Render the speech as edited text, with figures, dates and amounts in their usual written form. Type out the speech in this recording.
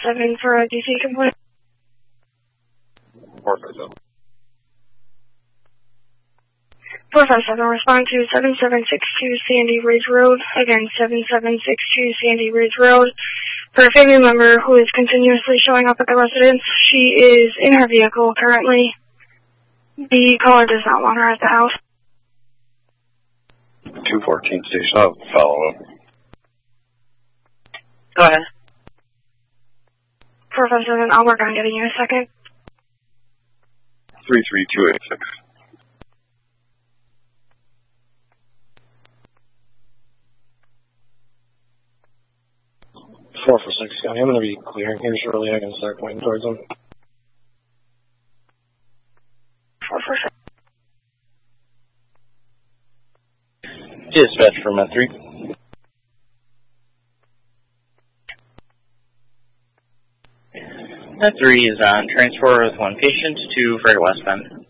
457 for a DC complaint. 457. 457, respond to 7762 Sandy Ridge Road. Again, 7762 Sandy Ridge Road. For a family member who is continuously showing up at the residence, she is in her vehicle currently. The caller does not want her at the house. 214 station. I'll follow up. Go ahead. 457, I'll work on getting you a second. 33286. Four for 6 County. I'm going to be clear here shortly. I can start pointing towards them. 446. Dispatch for Met 3. Met 3 is on transport with one patient to Freight West Bend.